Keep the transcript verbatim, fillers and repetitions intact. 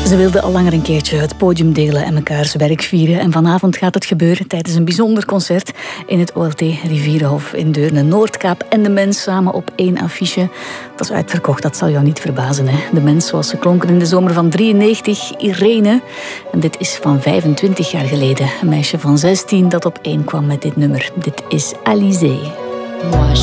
Ze wilden al langer een keertje het podium delen en mekaars werk vieren. En vanavond gaat het gebeuren tijdens een bijzonder concert in het O L T Rivierenhof in Deurne. Noordkaap en De Mens samen op één affiche. Dat is uitverkocht, dat zal jou niet verbazen. Hè? De Mens zoals ze klonken in de zomer van drieënnegentig, Irene. En dit is van vijfentwintig jaar geleden. Een meisje van zestien dat op één kwam met dit nummer. Dit is Alizée. Moi